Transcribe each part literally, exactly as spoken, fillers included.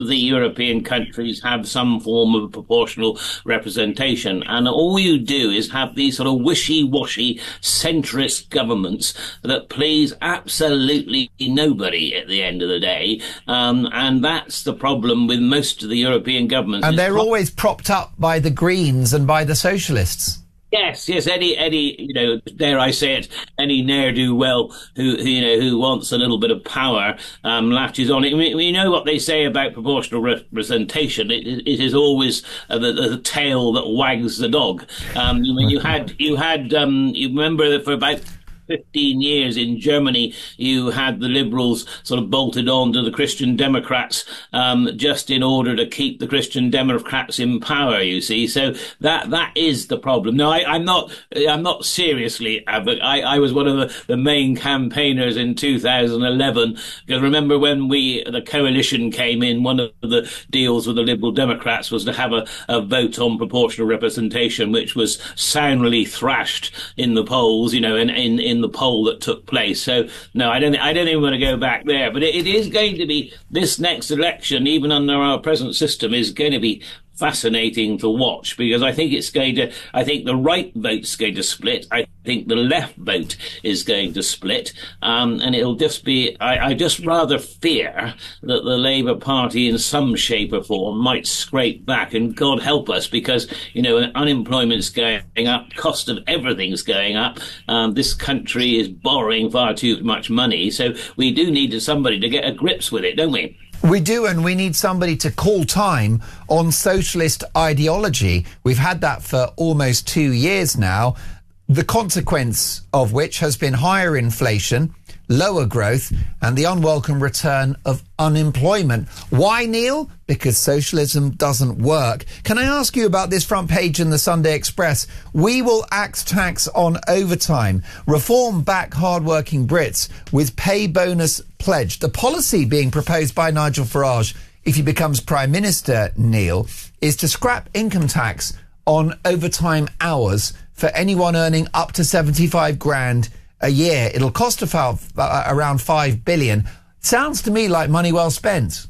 the European countries have some form of proportional representation. And all you do is have these sort of wishy-washy centrist governments that please absolutely nobody at the end of the day. Um, and that's the problem with most of the European governments. And they're always propped up by the Greens and by the Socialists. Yes, yes, any, any, you know, dare I say it, any ne'er-do-well who, who, you know, who wants a little bit of power, um, latches on it. I mean, you know what they say about proportional representation. It, it is always uh, the, the tail that wags the dog. Um, you, you had, you had, um, you remember that for about fifteen years in Germany, you had the Liberals sort of bolted on to the Christian Democrats, um, just in order to keep the Christian Democrats in power, you see. So that, that is the problem. No, I, I'm not, I'm not seriously, but I, I was one of the, the main campaigners in two thousand eleven, because remember when we, the coalition came in, one of the deals with the Liberal Democrats was to have a, a vote on proportional representation, which was soundly thrashed in the polls, you know, in, in, in the poll that took place. So no, I don't I don't even want to go back there, but it, it is going to be, this next election, even under our present system, is going to be fascinating to watch, because I think it's going to, I think the right vote's going to split. I think the left vote is going to split. Um, and it'll just be, I, I just rather fear that the Labour Party in some shape or form might scrape back, and God help us, because, you know, unemployment's going up, cost of everything's going up. Um, this country is borrowing far too much money. So we do need somebody to get a grips with it, don't we? We do, and we need somebody to call time on socialist ideology. We've had that for almost two years now, the consequence of which has been higher inflation, lower growth, and the unwelcome return of unemployment. Why, Neil? Because socialism doesn't work. Can I ask you about this front page in the Sunday Express? We will axe tax on overtime, reform back hard-working Brits with pay bonus pledged. The policy being proposed by Nigel Farage, if he becomes Prime Minister, Neil, is to scrap income tax on overtime hours for anyone earning up to seventy-five grand a year. It'll cost about, uh, around five billion. Sounds to me like money well spent.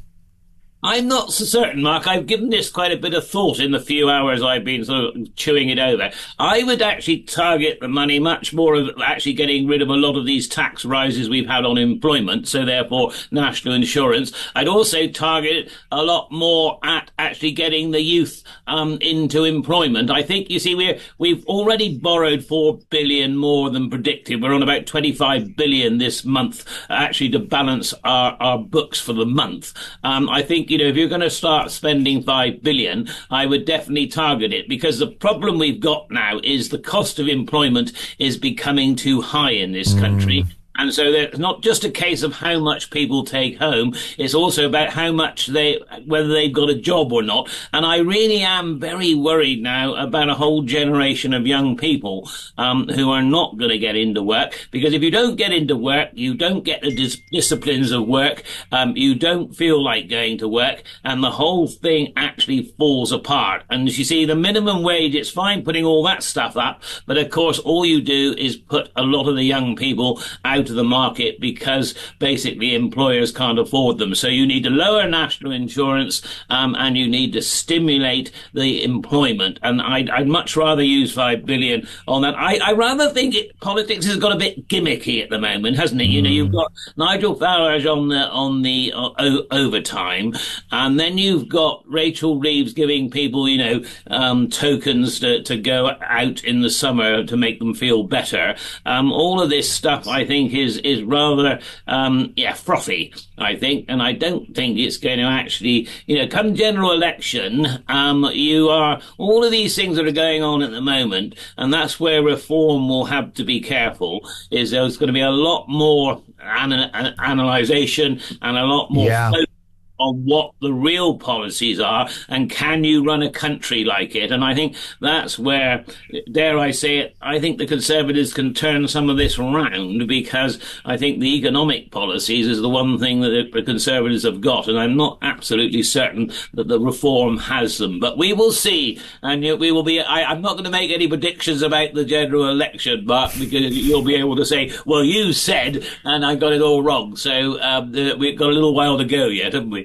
I'm not so certain, Mark. I've given this quite a bit of thought in the few hours I've been sort of chewing it over. I would actually target the money much more of actually getting rid of a lot of these tax rises we've had on employment, so therefore national insurance. I'd also target a lot more at actually getting the youth um, into employment. I think, you see, we're, we've already borrowed four billion more than predicted. We're on about twenty-five billion this month, uh, actually, to balance our, our books for the month. Um, I think, you know, if you're going to start spending five billion, I would definitely target it, because the problem we've got now is the cost of employment is becoming too high in this country. Mm. And so it's not just a case of how much people take home. It's also about how much they, whether they've got a job or not. And I really am very worried now about a whole generation of young people um, who are not going to get into work. Because if you don't get into work, you don't get the dis- disciplines of work. Um, you don't feel like going to work. And the whole thing actually falls apart. And as you see, the minimum wage, it's fine putting all that stuff up. But of course, all you do is put a lot of the young people out of the market, because basically employers can't afford them. So you need to lower national insurance, um, and you need to stimulate the employment. And I'd, I'd much rather use five billion on that. I, I rather think it, politics has got a bit gimmicky at the moment, hasn't it? Mm. You know, you've got Nigel Farage on the on the uh, o- overtime, and then you've got Rachel Reeves giving people, you know, um, tokens to, to go out in the summer to make them feel better. Um, all of this stuff, I think, is is rather um yeah frothy, I think, and I don't think it's going to actually, you know, come general election, um you are all of these things that are going on at the moment, and that's where reform will have to be careful. Is there's going to be a lot more ana- analysation and a lot more yeah. focus on what the real policies are, and can you run a country like it? And I think that's where, dare I say it, I think the Conservatives can turn some of this around, because I think the economic policies is the one thing that the Conservatives have got, and I'm not absolutely certain that the reform has them. But we will see, and we will be, I, I'm not going to make any predictions about the general election, but because you'll be able to say, well, you said, and I got it all wrong. So um, we've got a little while to go yet, haven't we?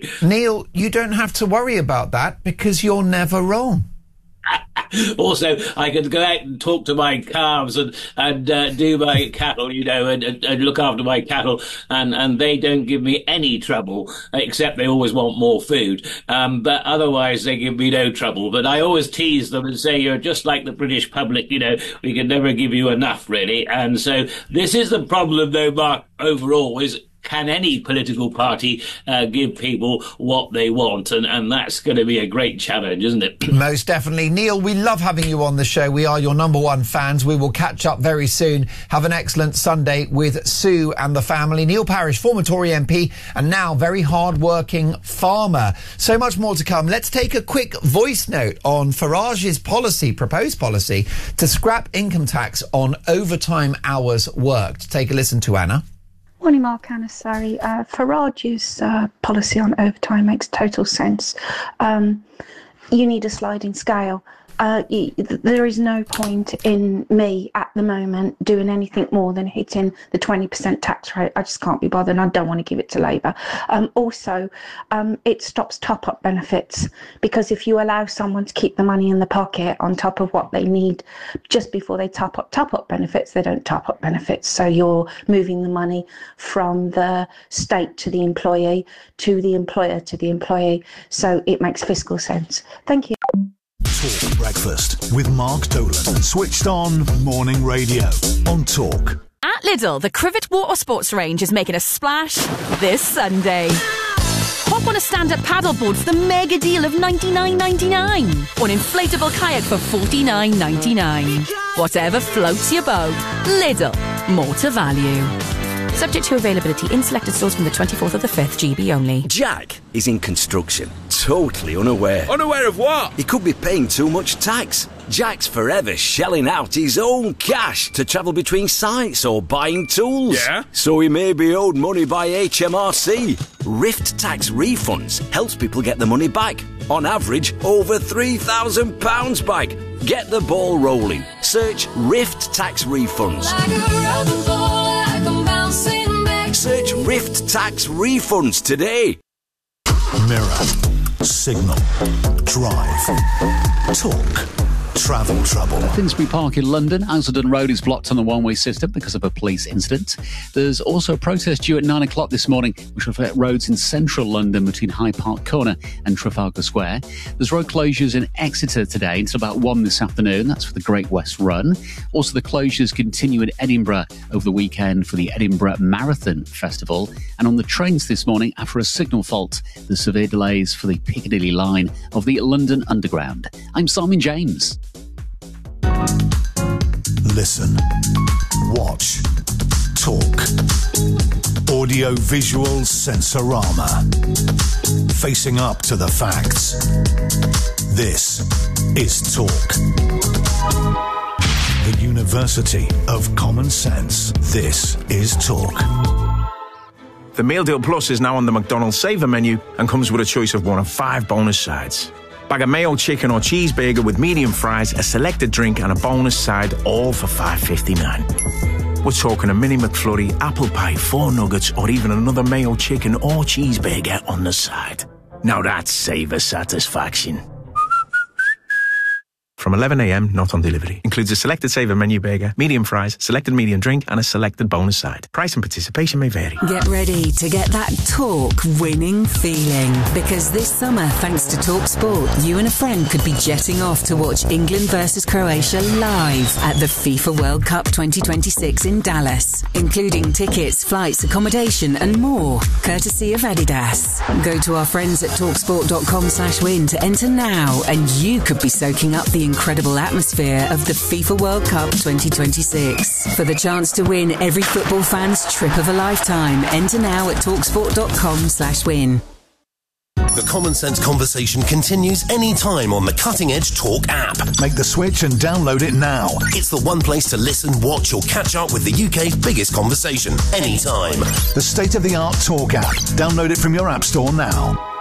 Neil, you don't have to worry about that because you're never wrong. Also, I could go out and talk to my calves and, and uh, do my cattle, you know, and, and, and look after my cattle, and, and they don't give me any trouble, except they always want more food. Um, but otherwise, they give me no trouble. But I always tease them and say, you're just like the British public, you know, we can never give you enough, really. And so this is the problem, though, Mark, overall, is can any political party uh, give people what they want? And, and that's going to be a great challenge, isn't it? Most definitely. Neil, we love having you on the show. We are your number one fans. We will catch up very soon. Have an excellent Sunday with Sue and the family. Neil Parish, former Tory M P and now very hard-working farmer. So much more to come. Let's take a quick voice note on Farage's policy, proposed policy, to scrap income tax on overtime hours worked. Take a listen to Anna. Morning, Mark. Anna Sari. Uh, Farage's uh, policy on overtime makes total sense. Um, you need a sliding scale. Uh, you, there is no point in me at the moment doing anything more than hitting the twenty percent tax rate. I just can't be bothered, and I don't want to give it to Labour. Um, also, um, it stops top-up benefits, because if you allow someone to keep the money in the pocket on top of what they need just before they top up top-up benefits, they don't top up benefits. So you're moving the money from the state to the employee, to the employer to the employee. So it makes fiscal sense. Thank you. Talk Breakfast with Mark Dolan. Switched on morning radio on Talk. At Lidl, the Crivet Water Sports range is making a splash this Sunday. Hop on a stand-up paddleboard for the mega deal of ninety-nine ninety-nine, or an inflatable kayak for forty-nine ninety-nine. Whatever floats your boat, Lidl, more to value. Subject to availability in selected stores from the twenty-fourth of the fifth, G B only. Jack is in construction, totally unaware. Unaware of what? He could be paying too much tax. Jack's forever shelling out his own cash to travel between sites or buying tools. Yeah? So he may be owed money by H M R C. Rift Tax Refunds helps people get the money back. On average, over three thousand pounds back. Get the ball rolling. Search Rift Tax Refunds. Like a rubber ball, like I'm bouncing back. Search Rift Tax Refunds today. Mirror, Signal, Drive, Talk, Travel Trouble. Finsbury Park in London, Asildon Road is blocked on the one-way system because of a police incident. There's also a protest due at nine o'clock this morning, which will affect roads in central London between Hyde Park Corner and Trafalgar Square. There's road closures in Exeter today until about one this afternoon. That's for the Great West Run. Also, the closures continue in Edinburgh over the weekend for the Edinburgh Marathon Festival. And on the trains this morning, after a signal fault, there's severe delays for the Piccadilly line of the London Underground. I'm Simon James. Listen, watch, talk. Audio visual sensorama. Facing up to the facts. This is Talk. The University of Common Sense. This is Talk. The Meal Deal Plus is now on the McDonald's Saver menu and comes with a choice of one of five bonus sides. Bag of mayo chicken or cheeseburger with medium fries, a selected drink and a bonus side, all for five fifty-nine. We're talking a mini McFlurry, apple pie, four nuggets, or even another mayo chicken or cheeseburger on the side. Now that's Saver satisfaction. From eleven a.m, not on delivery. Includes a selected Saver menu burger, medium fries, selected medium drink and a selected bonus side. Price and participation may vary. Get ready to get that Talk winning feeling. Because this summer, thanks to Talk Sport, you and a friend could be jetting off to watch England versus Croatia live at the FIFA World Cup twenty twenty-six in Dallas. Including tickets, flights, accommodation and more. Courtesy of Adidas. Go to our friends at talksport.com slash win to enter now and you could be soaking up the incredible atmosphere of the FIFA World Cup twenty twenty-six. For the chance to win every football fan's trip of a lifetime, enter now at talksport.com slash win. The Common Sense conversation continues anytime on the Cutting Edge Talk app. Make the switch and download it now. It's the one place to listen, watch or catch up with the U K's biggest conversation anytime. The state-of-the-art Talk app. Download it from your app store now.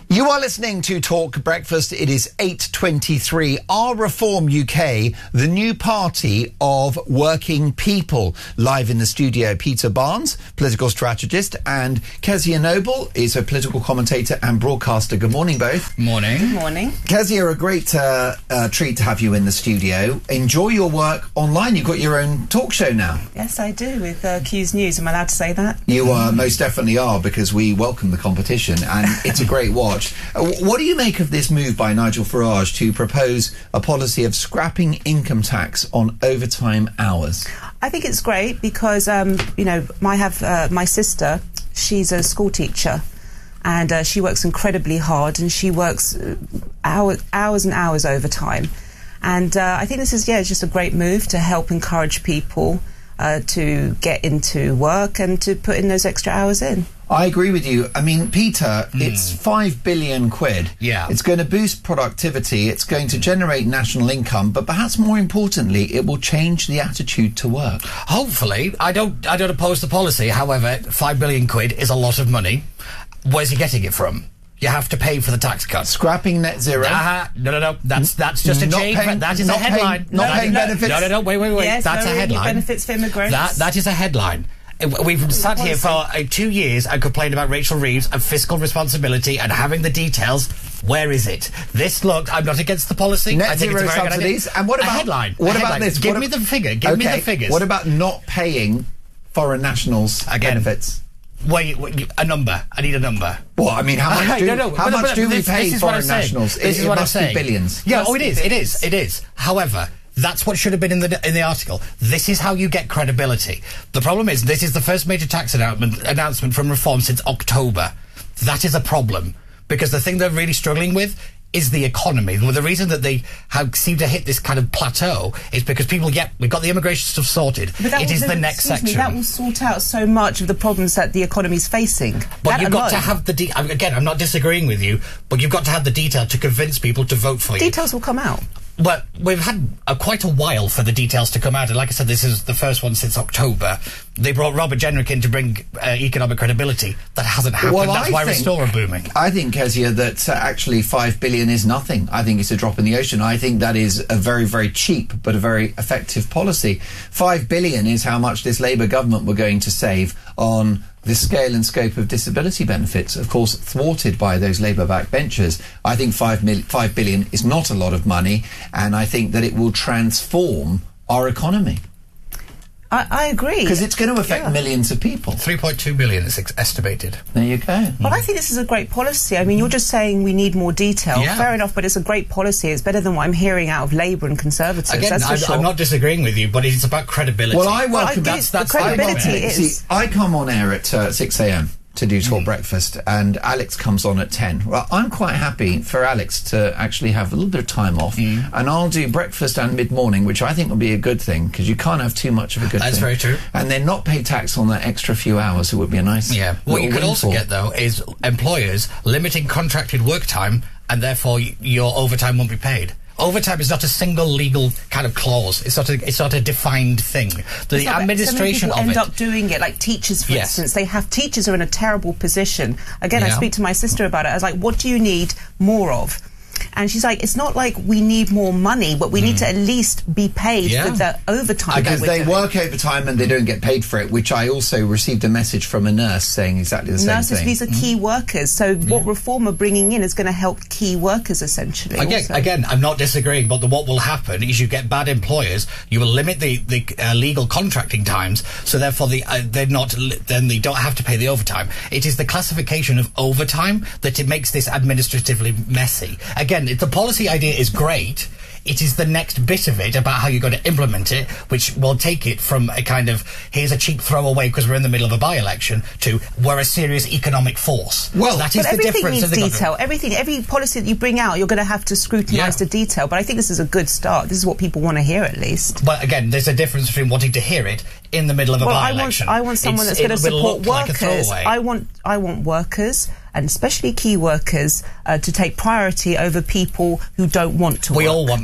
You are listening to Talk Breakfast. It is eight twenty-three. Our Reform U K, the new party of working people. Live in the studio, Peter Barnes, political strategist, and Kezia Noble is a political commentator and broadcaster. Good morning, both. Morning. Good morning. Kezia, a great uh, uh, treat to have you in the studio. Enjoy your work online. You've got your own talk show now. Yes, I do, with uh, Q's News. Am I allowed to say that? You uh, most definitely are, because we welcome the competition, and it's a great watch. Uh, what do you make of this move by Nigel Farage to propose a policy of scrapping income tax on overtime hours? I think it's great because, um, you know, I have uh, my sister, she's a school teacher, and uh, she works incredibly hard, and she works uh, hour, hours and hours overtime. And uh, I think this is, yeah, it's just a great move to help encourage people uh, to get into work and to put in those extra hours in. I agree with you. I mean, Peter, Mm. it's five billion quid. Yeah. It's going to boost productivity. It's going to generate national income, but perhaps more importantly, it will change the attitude to work. Hopefully. I don't I don't oppose the policy. However, five billion quid is a lot of money. Where's he getting it from? You have to pay for the tax cut. Scrapping net zero. Uh, no, no, no. That's that's just a Not change. paying- that is not a headline. paying- not That- paying no, benefits. No, no, no. Wait, wait, wait. Yes, that's a lowering headline. benefits for immigrants. That that is a headline. We've sat here for uh, two years and complained about Rachel Reeves and fiscal responsibility and having the details. Where is it? This look, I'm not against the policy. Net I think zero it's a very good subsidies. idea. And what about a headline? What a about headline. this? Give What me ab- the figure. Give me Okay, the figures. What about not paying foreign nationals Again. benefits? Wait, wait, a number. I need a number. Well, I mean, how much do, no, no, how but- much but do we this- pay this is what I'm foreign saying. nationals? This it is it what I'm must be saying. billions. Yeah, Must oh, it be is, it billions. is, it is. However, that's what should have been in the in the article. This is how you get credibility. The problem is, this is the first major tax announcement announcement from Reform since October. That is a problem, because the thing they're really struggling with is the economy. Well, the reason that they have seem to hit this kind of plateau is because people, yep, we've got the immigration stuff sorted. But that It will- is the excuse next me, section. that will sort out so much of the problems that the economy's facing. But That you've got to alone. have the de- I mean, again, I'm not disagreeing with you, but you've got to have the detail to convince people to vote for you. Details will come out. Well, we've had uh, quite a while for the details to come out, and like I said, this is the first one since October. They brought Robert Jenrick in to bring uh, economic credibility. That hasn't happened. Well, That's I why think- Restore are booming. I think, Kezia, that uh, actually five billion is nothing. I think it's a drop in the ocean. I think that is a very, very cheap but a very effective policy. Five billion is how much this Labour government were going to save on the scale and scope of disability benefits, of course, thwarted by those Labour backbenchers. I think five, mil- five billion is not a lot of money, and I think that it will transform our economy. I, I agree. Because it's going to affect Yeah. millions of people. three point two billion is ex- estimated. There you go. Well, I think this is a great policy. I mean, you're just saying we need more detail. Yeah. Fair enough, but it's a great policy. It's better than what I'm hearing out of Labour and Conservatives. Again, that's for I'm, sure. I'm not disagreeing with you, but it's about credibility. Well, I Well, I welcome get that's the that's credibility I- is- See, I come on air at uh, six a m to do Talk Breakfast, and Alex comes on at ten. Well, I'm quite happy for Alex to actually have a little bit of time off, and I'll do breakfast and mid-morning, which I think will be a good thing, because you can't have too much of a good That's thing. very true. And then not pay tax on that extra few hours. It would be a nice Yeah. What little you could also windfall. get, though, is employers limiting contracted work time, and therefore y- your overtime won't be paid. Overtime is not a single legal kind of clause. It's not a, it's not a defined thing. The It's not, but so many administration people of end it. up doing it, like teachers, for Yes. instance. They have teachers are in a terrible position. Again, I Yeah. speak to my sister about it. I was like, "What do you need more of?" And she's like, "It's not like we need more money, but we need to at least be paid Yeah. for the overtime." Because that we're they doing. work overtime and they don't get paid for it, which I also received a message from a nurse saying exactly the same Nurses, thing. these are key workers. So what Reform are bringing in is going to help key workers, essentially. Again, also. again, I'm not disagreeing, but the, what will happen is you get bad employers. You will limit the the uh, legal contracting times, so therefore the uh, they're not li- then they don't have to pay the overtime. It is the classification of overtime that it makes this administratively messy. Again, it, the policy idea is great. It is the next bit of it about how you're going to implement it, which will take it from a kind of here's a cheap throwaway because we're in the middle of a by-election to we're a serious economic force. Well, that is But the everything difference. needs of the detail. Everything, every policy that you bring out, you're going to have to scrutinise Yeah. the detail. But I think this is a good start. This is what people want to hear, at least. But again, there's a difference between wanting to hear it in the middle of a Well, I want, by-election. I want someone It's- that's going to it will support look like a workers. throwaway. I want, I want workers, and especially key workers, uh, to take priority over people who don't want to We work. all want that.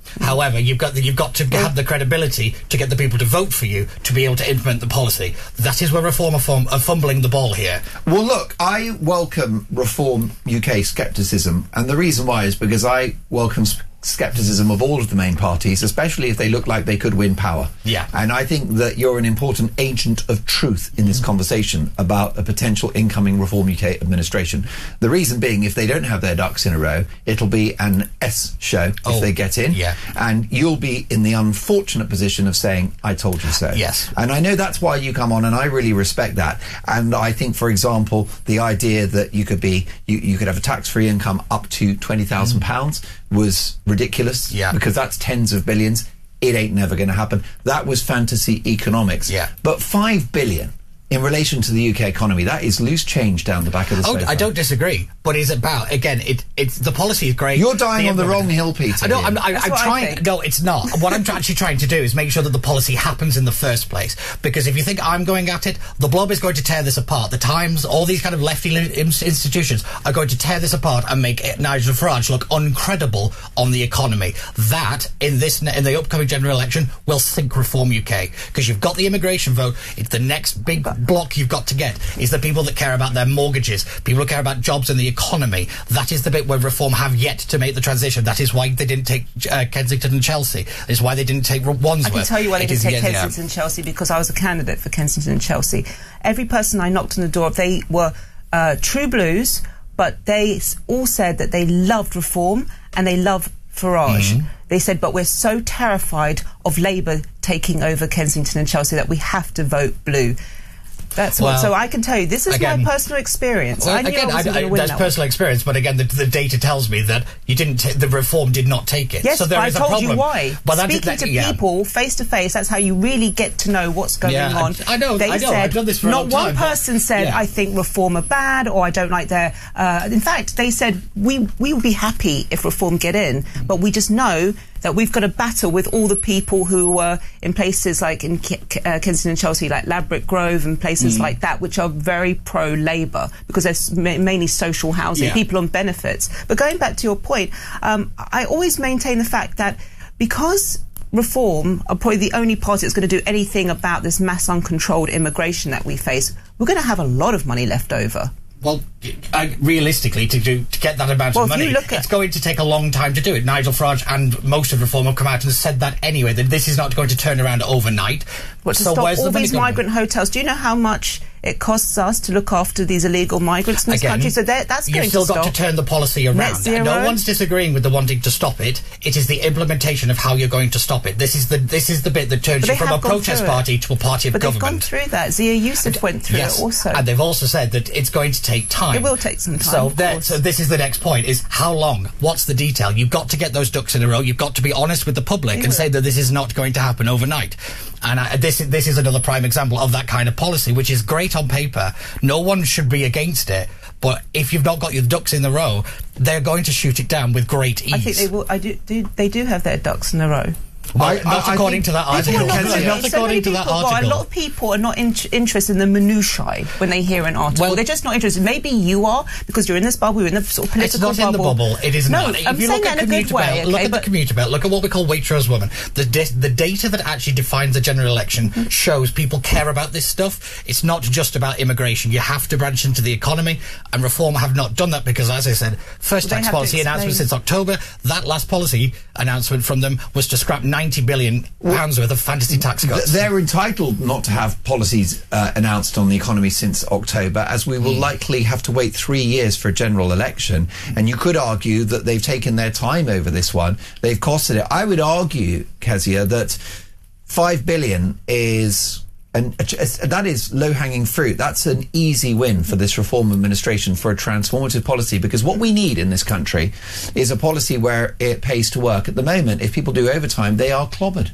However, you've got the, you've got to have the credibility to get the people to vote for you to be able to implement the policy. That is where Reform are, fum- are fumbling the ball here. Well, look, I welcome Reform U K scepticism, and the reason why is because I welcome sp- scepticism of all of the main parties, especially if they look like they could win power. Yeah. And I think that you're an important agent of truth in this conversation about a potential incoming Reform U K administration. The reason being, if they don't have their ducks in a row, it'll be an S show Oh, if they get in. yeah. And you'll be in the unfortunate position of saying, I told you so. Yes. And I know that's why you come on, and I really respect that. And I think, for example, the idea that you could be, you, you could have a tax-free income up to twenty thousand pounds was ridiculous. Yeah. Because that's tens of billions. It ain't never going to happen. That was fantasy economics. Yeah. But five billion in relation to the U K economy, that is loose change down the back of the Oh, sofa. I don't disagree, but it's about, again, it, it's the policy is great. You're dying on the implement- wrong hill, Peter. I know, here. I'm, I, That's I'm what I trying. think. No, it's not. What I'm actually trying to do is make sure that the policy happens in the first place. Because if you think I'm going at it, the Blob is going to tear this apart. The Times, all these kind of lefty li- ins- institutions are going to tear this apart and make it, Nigel Farage look uncredible on the economy. That, in this in the upcoming general election, will sink Reform U K. Because you've got the immigration vote. It's the next big block you've got to get is the people that care about their mortgages, people who care about jobs and the economy. That is the bit where Reform have yet to make the transition. That is why they didn't take uh, Kensington and Chelsea. That is why they didn't take Wandsworth. I can tell you why they It didn't is take yet- yeah. Kensington and Chelsea, because I was a candidate for Kensington and Chelsea. Every person I knocked on the door of, they were uh, true blues, but they s- all said that they loved Reform and they love Farage. Mm-hmm. They said, but we're so terrified of Labour taking over Kensington and Chelsea that we have to vote blue. That's Well, what. So I can tell you, this is again- my personal experience. Well, I knew again, I wasn't I, going I, to win that's that personal experience, but again, the, the data tells me that you didn't. Ta- the Reform did not take it. Yes, so there but I is a told problem. you why. But that- Speaking that- to yeah. people face to face, that's how you really get to know what's going Yeah, on. I- I know, They I know, said, I've done this for a not long time, one but- person said, yeah. I think Reform are bad, or I don't like their... Uh, in fact, they said, we, we would be happy if Reform get in, but we just know that we've got to battle with all the people who were in places like in K- K- uh, Kensington and Chelsea, like Ladbroke Grove and places Mm. like that, which are very pro-Labour, because they're s- ma- mainly social housing, Yeah. people on benefits. But going back to your point, um, I always maintain the fact that because Reform are probably the only party that's going to do anything about this mass uncontrolled immigration that we face, we're going to have a lot of money left over. Well, uh, realistically, to do to get that amount Well, of if money, you look at- it's going to take a long time to do it. Nigel Farage and most of Reform have come out and said that anyway, that this is not going to turn around overnight. What, to so stop where's all the money these going? migrant hotels? Do you know how much it costs us to look after these illegal migrants in this Again, country? So that- that's you've going still to got stop. to turn the policy Net around. zero? No one's disagreeing with the wanting to stop it. It is the implementation of how you're going to stop it. This is the this is the bit that turns But you they from a have gone protest through it. party to a party of But they've gone government. through that. Zia Youssef went through Yes, it also. and they've also said that it's going to take time. It will take some time, So, of that, course. so this is the next point: is how long? What's the detail? You've got to get those ducks in a row. You've got to be honest with the public They and will. say that this is not going to happen overnight. And I, this this is another prime example of that kind of policy, which is great on paper. No one should be against it. But if you've not got your ducks in a row, they're going to shoot it down with great ease. I think they will. I do, do. They do have their ducks in a row. Well, I- not I- I according think to that People article. are not Kensington- doing Not it. So according many to that people, but article. a lot of people are not in- interested in the minutiae when they hear an article. Well- They're just not interested. Maybe you are, because you're in this bubble, you're in the sort of political It's not bubble. in the bubble. It is no, not. If I'm you saying look that at in a good commuter way. belt, Okay, look at but the commuter belt. Look at what we call Waitrose woman. The di- the data that actually defines the general election Mm-hmm. shows people care about this stuff. It's not just about immigration. You have to branch into the economy, and Reform have not done that because, as I said, first Well, they tax have to policy announcement explain. since October. That last policy announcement from them was to scrap ninety billion pounds worth of fantasy tax Th- cuts. They're entitled not to have policies uh, announced on the economy since October, as we will likely have to wait three years for a general election. And you could argue that they've taken their time over this one. They've costed it. I would argue, Kezia, that five billion is... And that is low-hanging fruit. That's an easy win for this Reform administration for a transformative policy, because what we need in this country is a policy where it pays to work. At the moment, if people do overtime, they are clobbered.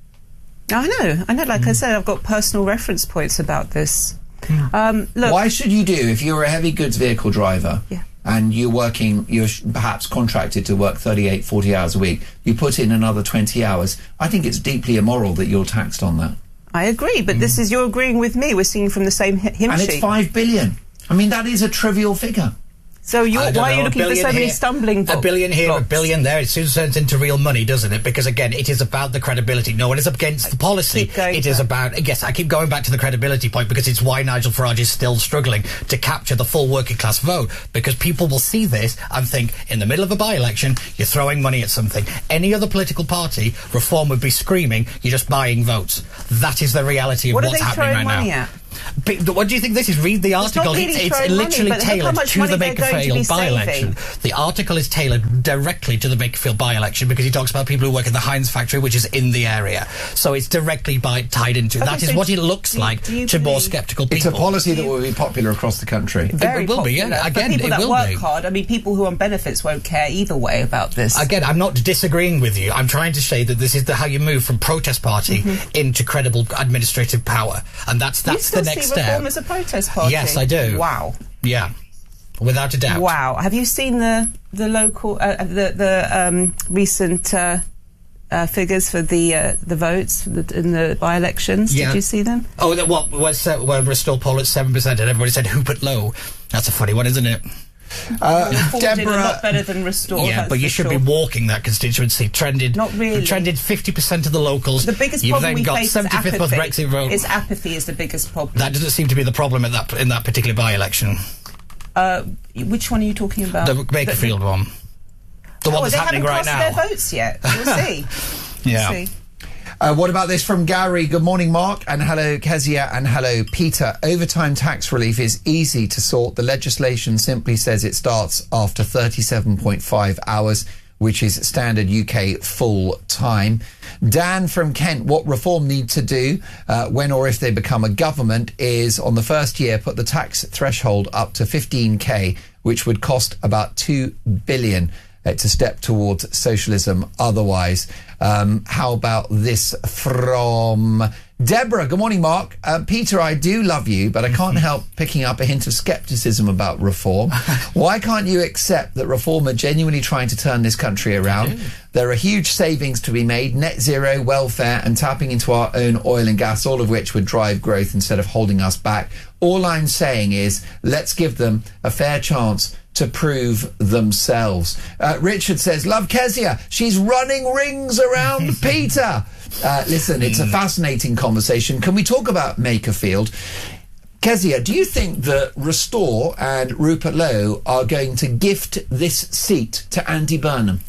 I know, I know. Like I said, I've got personal reference points about this. Um, look, Why should you do, if you're a heavy goods vehicle driver Yeah. and you're working, you're sh- perhaps contracted to work thirty-eight, forty hours a week, you put in another twenty hours, I think it's deeply immoral that you're taxed on that. I agree, but this is, you're agreeing with me. We're singing from the same hi- hymn And sheet. it's five billion. I mean, that is a trivial figure. So you're, I don't why are know, you a looking for billion so many here- stumbling blocks? A billion here, a billion there. It soon turns into real money, doesn't it? Because again, it is about the credibility. No one is against the policy. Keep going It is back. about, yes, I keep going back to the credibility point because it's why Nigel Farage is still struggling to capture the full working class vote, because people will see this and think, in the middle of a by-election, you're throwing money at something. Any other political party, Reform would be screaming, you're just buying votes. That is the reality of What are what's they happening throwing right money now. at? But what do you think this is? Read the It's not article. really It's, it's throwing money, literally but look how tailored much to money the they're going to be Bakerfield by-election. saving. The article is tailored directly to the Bakerfield by-election because he talks about people who work in the Heinz factory, which is in the area. So it's directly by, tied into. Okay, that is so what it do- looks do you- like do you to more believe- sceptical It's people. a policy that will be popular across the country. Very it will be, popular. yeah. For Again, people it that will work be. hard, I mean, people who are on benefits won't care either way about this. Again, I'm not disagreeing with you. I'm trying to say that this is the, how you move from protest party Mhm. into credible administrative power, and that's you that's still the next see Reform step. as a protest party? Yes, I do. Wow. Yeah, without a doubt. Wow. Have you seen the the local uh, the the um, recent uh, uh, figures for the uh, the votes for the, in the by-elections? Yeah. Did you see them? Oh, that what was uh, well, Restore poll at seven percent, and everybody said hoop it low. That's a funny one, isn't it? Uh, Reform did a lot better than Restore. Yeah, that's but you for should sure. be walking that constituency. Trended, Not really. Trended fifty percent of the locals. The biggest You've problem then we got face is seventy-fifth with apathy. Brexit vote. It's apathy is the biggest problem. That doesn't seem to be the problem in that in that particular by-election. Uh, which one are you talking about? The Bakerfield one. The one oh, that's they happening haven't right cast now. their votes yet. We'll see. Yeah. We'll see. Uh, what about this from Gary? Good morning, Mark, and hello, Kezia, and hello, Peter. Overtime tax relief is easy to sort. The legislation simply says it starts after thirty-seven point five hours, which is standard U K full time. Dan from Kent, what Reform need to do uh, when or if they become a government is on the first year put the tax threshold up to fifteen K, which would cost about two billion. It's a step towards socialism otherwise. Um, how about this from Deborah? Good morning, Mark. Uh, Peter, I do love you, but I can't help picking up a hint of scepticism about Reform. Why can't you accept that Reform are genuinely trying to turn this country around? There are huge savings to be made, net zero, welfare, and tapping into our own oil and gas, all of which would drive growth instead of holding us back. All I'm saying is let's give them a fair chance to prove themselves. Uh, Richard says, love Kezia. She's running rings around Peter. Uh, listen, it's a fascinating conversation. Can we talk about Makerfield? Kezia, do you think that Restore and Rupert Lowe are going to gift this seat to Andy Burnham?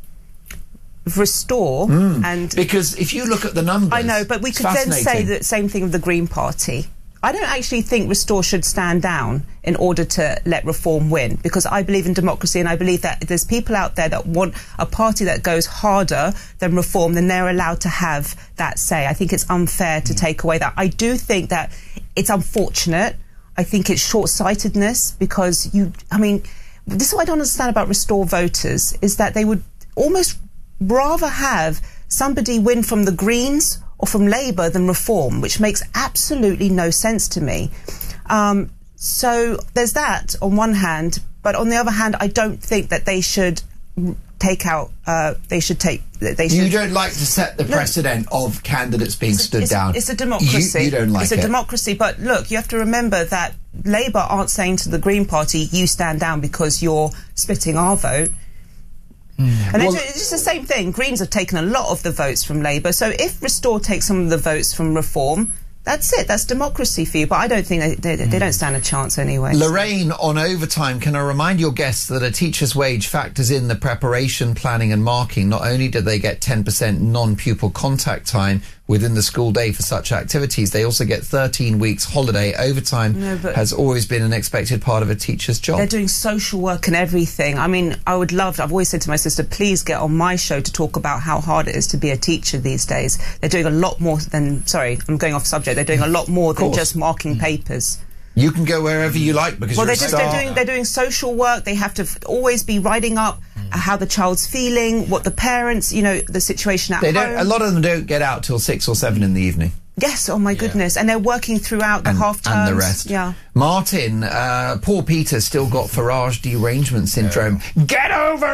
Restore Mm. and because if you look at the numbers, I know, but we it's could then say fascinating. the same thing of the Green Party. I don't actually think Restore should stand down in order to let Reform win, because I believe in democracy and I believe that there's people out there that want a party that goes harder than Reform, then they're allowed to have that say. I think it's unfair to take away that. I do think that it's unfortunate. I think it's short-sightedness because you, I mean, this is what I don't understand about Restore voters, is that they would almost rather have somebody win from the Greens or from Labour than Reform, which makes absolutely no sense to me. Um, so there's that on one hand, but on the other hand, I don't think that they should take out. Uh, they should take. They should. You don't like to set the No. precedent of candidates being stood it's, down. It's a democracy. You, you don't like It's a it. democracy, but look, you have to remember that Labour aren't saying to the Green Party, "You stand down because you're splitting our vote." And Well- it's, it's just the same thing. Greens have taken a lot of the votes from Labour. So if Restore takes some of the votes from Reform, that's it. That's democracy for you. But I don't think they, they, they don't stand a chance anyway. Lorraine, on overtime, can I remind your guests that a teacher's wage factors in the preparation, planning and marking. Not only do they get ten percent non-pupil contact time within the school day for such activities, they also get thirteen weeks holiday. Overtime No, but- has always been an expected part of a teacher's job. They're doing social work and everything. I mean, I would love, I've always said to my sister, please get on my show to talk about how hard it is to be a teacher these days. They're doing a lot more than, sorry, I'm going off subject, they're doing a lot more than course. just marking papers. You can go wherever you like because Well, you're they're a just star. they're doing they're doing social work. They have to f- always be writing up uh, how the child's feeling, what the parents, you know, the situation at They home. don't. A lot of them don't get out till six or seven in the evening. Yes, oh my goodness, and they're working throughout the And- half terms. and the rest. Yeah. Martin, uh, poor Peter's still got Farage derangement syndrome. Yeah. Get over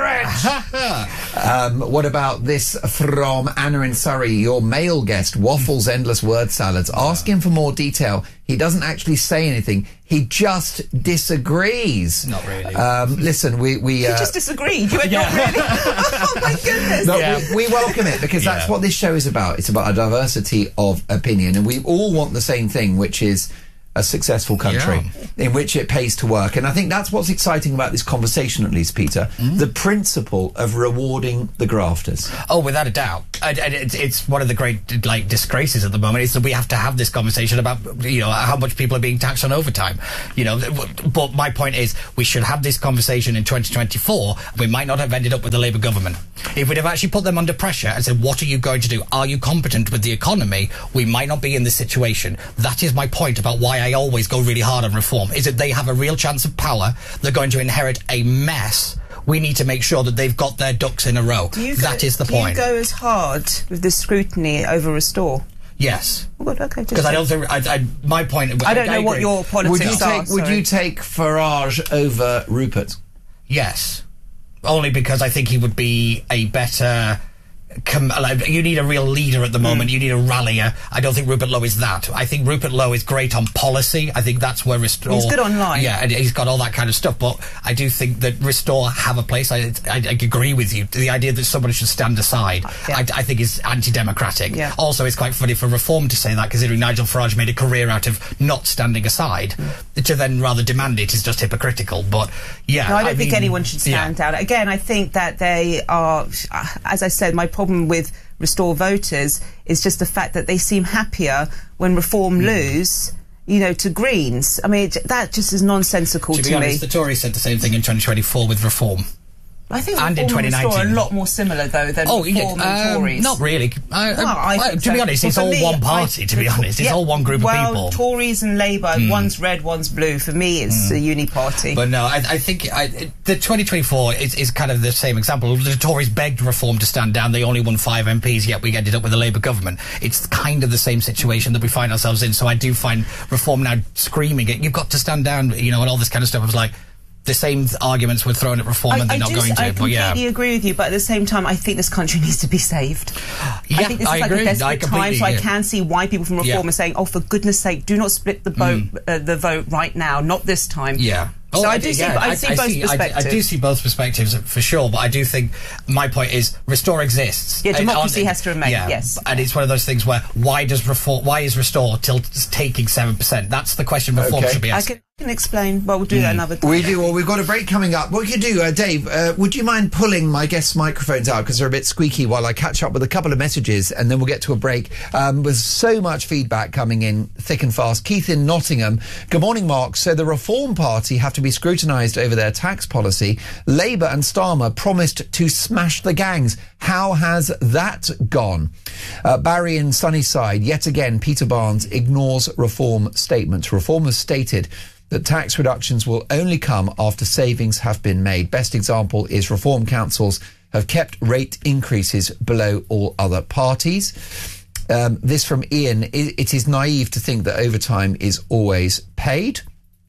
it! um, what about this from Anna in Surrey? Your male guest waffles endless word salads. Ask him for more detail. He doesn't actually say anything. He just disagrees. Not really. Um, listen, we... we uh, he just disagreed. You went, yeah. Not really? Oh, my goodness. No, yeah. we, we welcome it, because yeah. that's what this show is about. It's about a diversity of opinion, and we all want the same thing, which is a successful country yeah. in which it pays to work. And I think that's what's exciting about this conversation, at least, Peter. Mm. The principle of rewarding the grafters. Oh, without a doubt. I, I, it's, it's one of the great, like, disgraces at the moment is that we have to have this conversation about, you know, how much people are being taxed on overtime. You know, but my point is we should have this conversation in twenty twenty-four. We might not have ended up with the Labour government. If we'd have actually put them under pressure and said, what are you going to do? Are you competent with the economy? We might not be in this situation. That is my point about why I always go really hard on reform, is that they have a real chance of power. They're going to inherit a mess. We need to make sure that they've got their ducks in a row. That go, is the do point. Do you go as hard with the scrutiny over Restore? Yes. Oh, good, okay. Because I don't think... I, I, my point... I don't I, know I what your politics would you are. Take, would you take Farage over Rupert? Yes. Only because I think he would be a better... Com- like, you need a real leader at the moment. Mm. You need a rallier. I don't think Rupert Lowe is that. I think Rupert Lowe is great on policy. I think that's where Restore... He's good online. Yeah, and he's got all that kind of stuff. But I do think that Restore have a place. I, I, I agree with you. The idea that somebody should stand aside, yeah. I, I think is anti-democratic. Yeah. Also, it's quite funny for Reform to say that, considering Nigel Farage made a career out of not standing aside. Mm. To then rather demand it is just hypocritical. But, yeah... No, I don't I think mean, anyone should stand yeah. down. Again, I think that they are... As I said, my problem with Restore voters is just the fact that they seem happier when Reform mm. lose, you know, to Greens. I mean, it, that just is nonsensical to, to me. To be honest, the Tories said the same thing in twenty twenty-four with Reform. I think and Reform in and Restore are a lot more similar, though, than oh, Reform yeah, and um, Tories. Not really. I, well, I I, to so. be honest, well, it's all me, one party, I, to be honest. It's yeah, all one group well, of people. Tories and Labour, mm. one's red, one's blue. For me, it's mm. a uni party. But no, I, I think I, it, the twenty twenty-four is, is kind of the same example. The Tories begged Reform to stand down. They only won five M Ps, yet we ended up with a Labour government. It's kind of the same situation that we find ourselves in. So I do find Reform now screaming it. You've got to stand down, you know, and all this kind of stuff. I was like... The same arguments were thrown at Reform I, and they're I not do, going to. I but yeah, completely agree with you. But at the same time, I think this country needs to be saved. Yeah, I think this I is like agree. a desperate time, so I yeah. can see why people from Reform yeah. are saying, "Oh, for goodness' sake, do not split the vote, mm. uh, the vote right now, not this time." Yeah. So oh, I, I do yeah, see, I, I see both see, perspectives. I, I do see both perspectives for sure, but I do think my point is Restore exists. Yeah, democracy and, has to remain. Yeah, yes, and it's one of those things where why does Reform? Why is Restore till taking seven percent? That's the question Reform okay. should be asking. I can, I can explain. Well, we'll do mm. that another time. We do. Well, we've got a break coming up. What we could do, uh, Dave? Uh, would you mind pulling my guests' microphones out because they're a bit squeaky while I catch up with a couple of messages, and then we'll get to a break. Um, with so much feedback coming in thick and fast. Keith in Nottingham. Good morning, Mark. So the Reform Party have to be scrutinised over their tax policy. Labour and Starmer promised to smash the gangs. How has that gone? Uh, Barry in Sunnyside, yet again, Peter Barnes ignores Reform statements. Reform has stated that tax reductions will only come after savings have been made. Best example is Reform councils have kept rate increases below all other parties. Um, this from Ian. It is naive to think that overtime is always paid.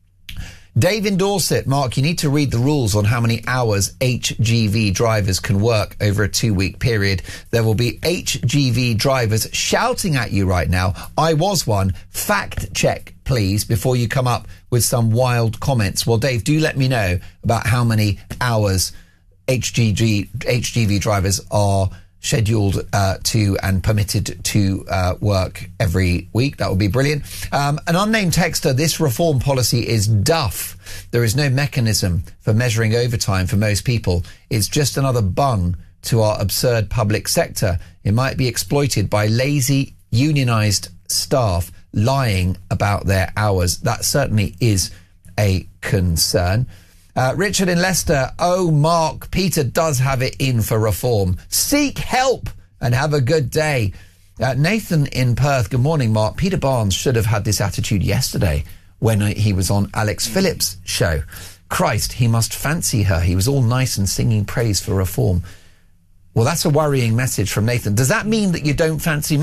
Dave in Dorset, Mark, you need to read the rules on how many hours H G V drivers can work over a two-week period. There will be H G V drivers shouting at you right now. I was one. Fact check, please, before you come up with some wild comments. Well, Dave, do let me know about how many hours H G V, H G V drivers are scheduled uh, to and permitted to uh, work every week. That would be brilliant. Um, an unnamed texter, this Reform policy is duff. There is no mechanism for measuring overtime for most people. It's just another bung to our absurd public sector. It might be exploited by lazy, unionised staff lying about their hours. That certainly is a concern. Uh, Richard in Leicester, oh, Mark, Peter does have it in for Reform. Seek help and have a good day. Uh, Nathan in Perth, good morning, Mark. Peter Barnes should have had this attitude yesterday when he was on Alex Phillips' show. Christ, he must fancy her. He was all nice and singing praise for Reform. Well, that's a worrying message from Nathan. Does that mean that you don't fancy me?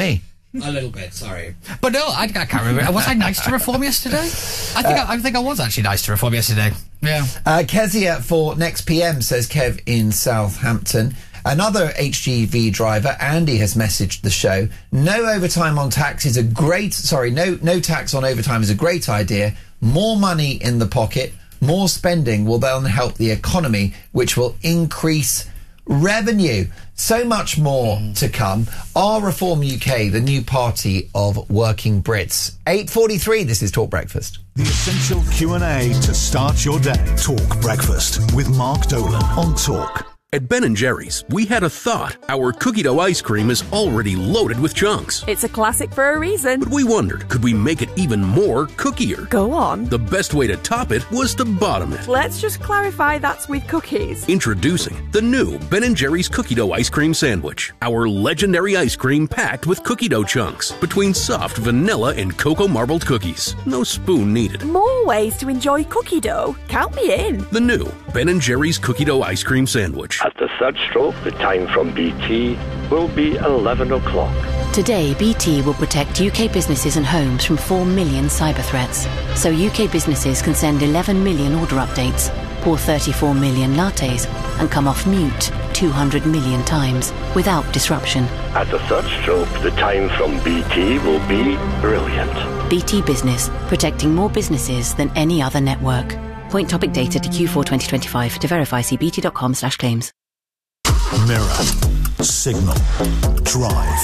A little bit, sorry. But no, I, I can't remember. Was I nice to Reform yesterday? I think uh, I, I think I was actually nice to Reform yesterday. Yeah. Uh, Kezia for next P M, says Kev in Southampton. Another H G V driver, Andy, has messaged the show. No overtime on tax is a great... Sorry, no, no tax on overtime is a great idea. More money in the pocket, more spending will then help the economy, which will increase revenue. So much more to come. Are Reform U K the new party of working Brits? eight forty-three, this is Talk Breakfast. The essential Q and A to start your day. Talk Breakfast with Mark Dolan on Talk. At Ben and Jerry's, we had a thought. Our cookie dough ice cream is already loaded with chunks. It's a classic for a reason. But we wondered, could we make it even more cookier? Go on. The best way to top it was to bottom it. Let's just clarify that's with cookies. Introducing the new Ben and Jerry's cookie dough ice cream sandwich. Our legendary ice cream packed with cookie dough chunks between soft vanilla and cocoa marbled cookies. No spoon needed. More ways to enjoy cookie dough. Count me in. The new Ben and Jerry's cookie dough ice cream sandwich. At the third stroke, the time from B T will be eleven o'clock. Today, B T will protect U K businesses and homes from four million cyber threats. So U K businesses can send eleven million order updates, pour thirty-four million lattes, and come off mute two hundred million times without disruption. At the third stroke, the time from B T will be brilliant. B T Business, protecting more businesses than any other network. Point topic data to Q four twenty twenty-five. To verify, see bt.com slash claims. Mirror, Signal, Drive,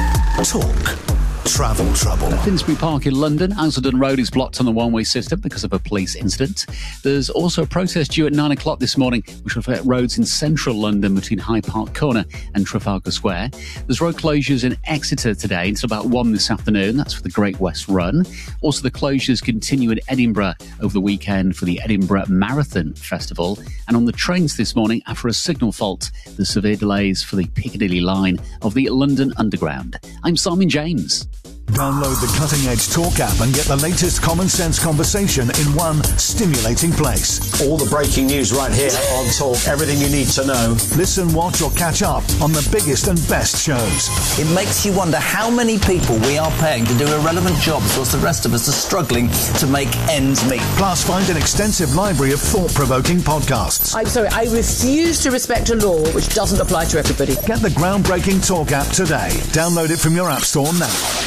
Talk, Travel Trouble. Finsbury Park in London, Asildon Road is blocked on the one-way system because of a police incident. There's also a protest due at nine o'clock this morning, which will affect roads in central London between Hyde Park Corner and Trafalgar Square. There's road closures in Exeter today until about one this afternoon. That's for the Great West Run. Also, the closures continue in Edinburgh over the weekend for the Edinburgh Marathon Festival. And on the trains this morning, after a signal fault, there's severe delays for the Piccadilly line of the London Underground. I'm Simon James. Download the Cutting Edge Talk app and get the latest common sense conversation in one stimulating place. All the breaking news right here on Talk. Everything you need to know. Listen, watch or catch up on the biggest and best shows. It makes you wonder how many people we are paying to do irrelevant jobs whilst the rest of us are struggling to make ends meet. Plus, find an extensive library of thought-provoking podcasts. I'm sorry, I refuse to respect a law which doesn't apply to everybody. Get the groundbreaking Talk app today. Download it from your app store now.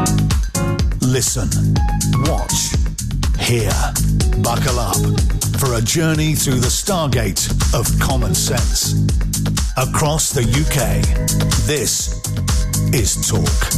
Listen, watch, hear. Buckle up for a journey through the stargate of common sense. Across the U K, this is Talk.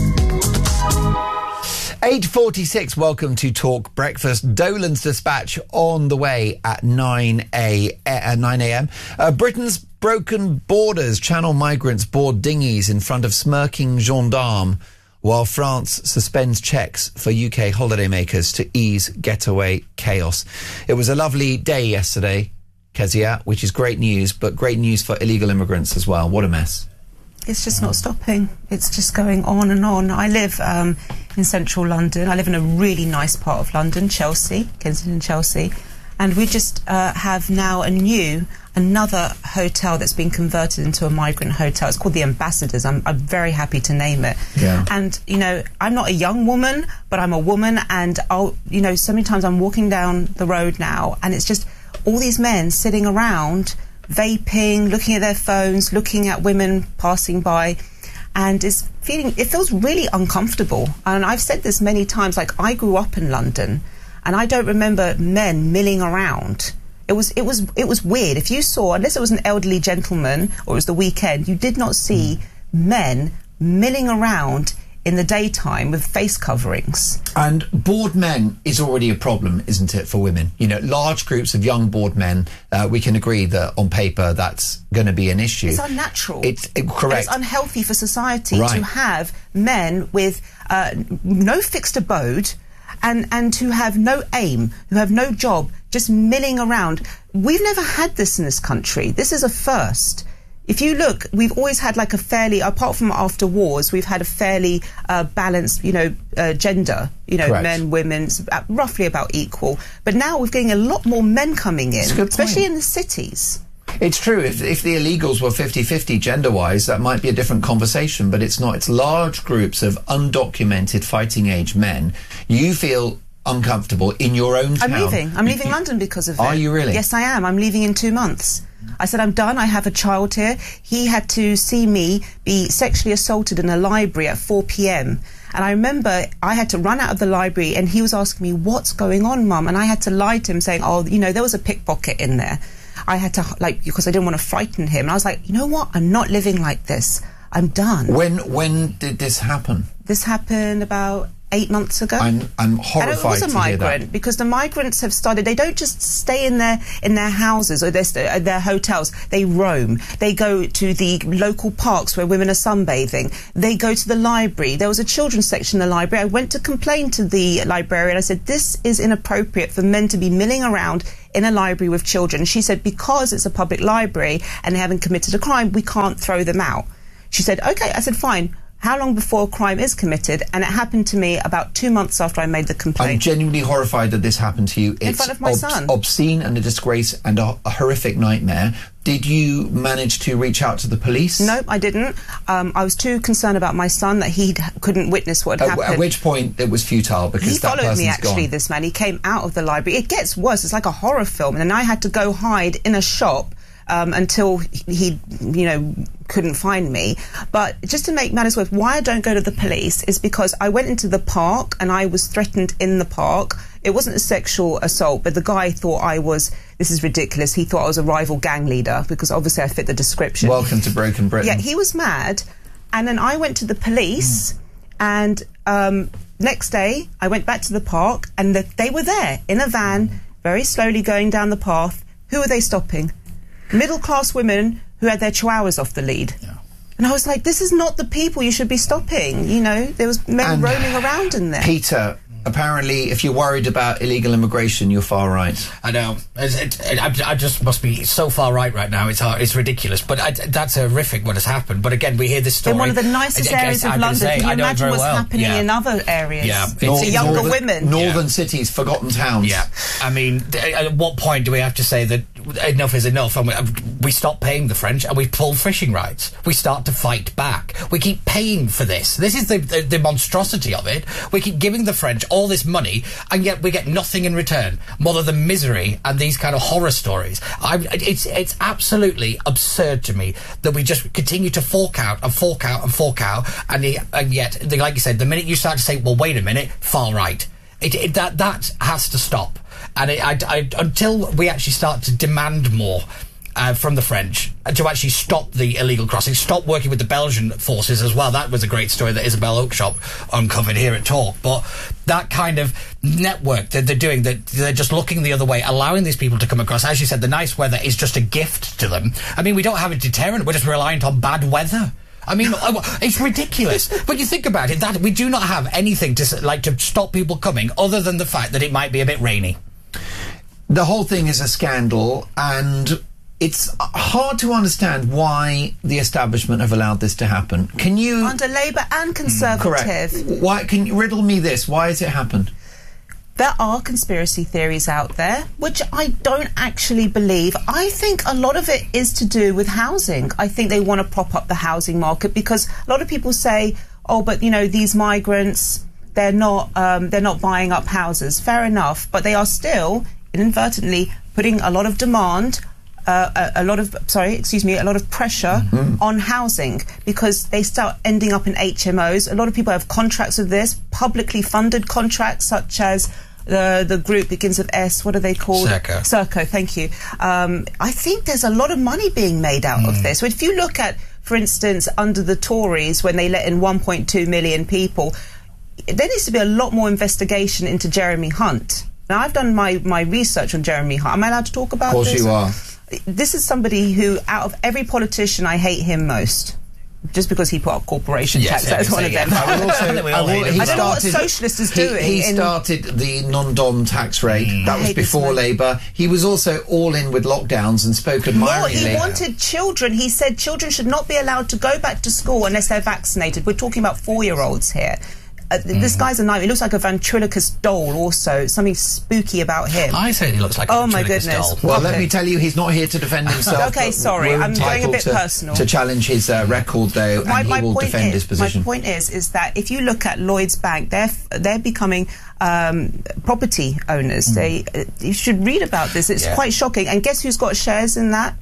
eight forty-six, welcome to Talk Breakfast. Dolan's Dispatch on the way at nine a.m. Uh, Britain's broken borders. Channel migrants board dinghies in front of smirking gendarmes, while France suspends checks for U K holidaymakers to ease getaway chaos. It was a lovely day yesterday, Kezia, which is great news, but great news for illegal immigrants as well. What a mess. It's just not stopping. It's just going on and on. I live um, in central London. I live in a really nice part of London, Chelsea, Kensington, Chelsea. And we just uh, have now a new, another hotel that's been converted into a migrant hotel. It's called the Ambassadors. I'm, I'm very happy to name it. Yeah. And, you know, I'm not a young woman, but I'm a woman. And, I'll, you know, so many times I'm walking down the road now and it's just all these men sitting around, vaping, looking at their phones, looking at women passing by. And it's feeling, it feels really uncomfortable. And I've said this many times, like, I grew up in London and I don't remember men milling around. It was, it was, it was weird. If you saw, unless it was an elderly gentleman or it was the weekend, you did not see mm. men milling around in the daytime with face coverings. And bored men is already a problem, isn't it, for women? You know, large groups of young bored men, uh, we can agree that on paper that's going to be an issue. It's unnatural. It's it, correct. And it's unhealthy for society right. to have men with uh, no fixed abode and, and to have no aim, who have no job, just milling around. We've never had this in this country. This is a first. If you look, we've always had like a fairly, apart from after wars, we've had a fairly uh, balanced, you know, uh, gender, you know, Correct. men, women, roughly about equal. But now we're getting a lot more men coming in, especially in the cities. It's true. If, if the illegals were fifty-fifty gender-wise, that might be a different conversation, but it's not. It's large groups of undocumented fighting-age men. You feel uncomfortable in your own town. I'm leaving. I'm leaving London because of it. Are you really? Yes, I am. I'm leaving in two months. I said, I'm done. I have a child here. He had to see me be sexually assaulted in a library at four p m And I remember I had to run out of the library and he was asking me, what's going on, Mum? And I had to lie to him saying, oh, you know, there was a pickpocket in there. I had to, like, because I didn't want to frighten him. And I was like, you know what? I'm not living like this. I'm done. When when did this happen? This happened about eight months ago. I'm I'm horrified and it was a to migrant hear that. because the migrants have started. They don't just stay in their in their houses or their uh, their hotels. They roam. They go to the local parks where women are sunbathing. They go to the library. There was a children's section in the library. I went to complain to the librarian. I said, this is inappropriate for men to be milling around in a library with children. She said, because it's a public library and they haven't committed a crime, we can't throw them out. She said, okay. I said, fine. How long before a crime is committed? And it happened to me about two months after I made the complaint. I'm genuinely horrified that this happened to you. In It's front of my son. obscene and a disgrace and a, a horrific nightmare. Did you manage to reach out to the police? No, I didn't. Um, I was too concerned about my son that he couldn't witness what had At, happened. at which point it was futile because he that followed person's me, actually, gone. this man. He came out of the library. It gets worse. It's like a horror film. And then I had to go hide in a shop um, until he, you know, couldn't find me. But just to make matters worse, why I don't go to the police is because I went into the park and I was threatened in the park. It wasn't a sexual assault, but the guy thought I was, this is ridiculous, he thought I was a rival gang leader because obviously I fit the description. Welcome to Broken Britain. Yeah, he was mad. And then I went to the police mm. and um, next day I went back to the park and the, they were there in a van, mm. very slowly going down the path. Who were they stopping? Middle-class women who had their chihuahuas off the lead. Yeah. And I was like, this is not the people you should be stopping. You know, there was men And roaming around in there. Peter, apparently, if you're worried about illegal immigration, you're far right. I know. It, it, I, I just must be so far right right now. It's hard, it's ridiculous. But I, that's horrific what has happened. But again, we hear this story In one of the nicest I, I areas guess, of London. say, Can you I know it imagine very what's well. happening yeah. in other areas? Yeah, to North, younger northern, women. Northern Yeah. cities, forgotten towns. Yeah. I mean, at what point do we have to say that enough is enough and we, we stop paying the French and we pull fishing rights? We start to fight back. We keep paying for this. This is the, the, the monstrosity of it. We keep giving the French all this money and yet we get nothing in return more than misery and these kind of horror stories. I, it's, it's absolutely absurd to me that we just continue to fork out and fork out and fork out and, the, and yet, the, like you said, the minute you start to say, well, wait a minute, far right, it, it, that, that has to stop. And it, I, I, until we actually start to demand more uh, from the French uh, to actually stop the illegal crossing, stop working with the Belgian forces as well. That was a great story that Isabel Oakshop uncovered here at Talk. But that kind of network that they're doing, that they're just looking the other way, allowing these people to come across. As you said, the nice weather is just a gift to them. I mean, we don't have a deterrent. We're just reliant on bad weather. I mean, it's ridiculous. But you think about it, that we do not have anything to like to stop people coming other than the fact that it might be a bit rainy. The whole thing is a scandal, and it's hard to understand why the establishment have allowed this to happen. Can you... Under Labour and Conservative. Correct. Why, can you riddle me this? Why has it happened? There are conspiracy theories out there, which I don't actually believe. I think a lot of it is to do with housing. I think they want to prop up the housing market because a lot of people say, oh, but, you know, these migrants, they're not, um, they're not buying up houses. Fair enough, but they are still, inadvertently, putting a lot of demand, uh, a, a lot of, sorry, excuse me, a lot of pressure mm-hmm. on housing because they start ending up in H M Os. A lot of people have contracts with this, publicly funded contracts such as the the group begins with S. What are they called? Serco. Serco, thank you. Um, I think there's a lot of money being made out mm. of this. If you look at, for instance, under the Tories, when they let in one point two million people, there needs to be a lot more investigation into Jeremy Hunt. Now, I've done my, my research on Jeremy Hunt. Am I allowed to talk about this? Of course you are. This is somebody who, out of every politician, I hate him most. Just because he put up corporation yes, tax, that's one of them. I will also, I, will, he I don't started, know what a socialist is doing. He, he in started the non-dom tax rate. Mm. That was before Labour. He was also all in with lockdowns and spoke admiringly. No, he wanted children. He said children should not be allowed to go back to school unless they're vaccinated. We're talking about four-year-olds here. Uh, This guy's a nightmare. He looks like a ventriloquist doll also. Something spooky about him. I say he looks like a Oh, my ventriloquist goodness. doll. Well, Okay. let me tell you, he's not here to defend himself. Okay, but sorry, we're I'm going a entitled bit to, personal. to challenge his uh, record, though, my, and my he will point defend is, his position. My point is, is that if you look at Lloyd's Bank, they're f- they're becoming um, property owners. Mm. They uh, you should read about this. It's Yeah. quite shocking. And guess who's got shares in that?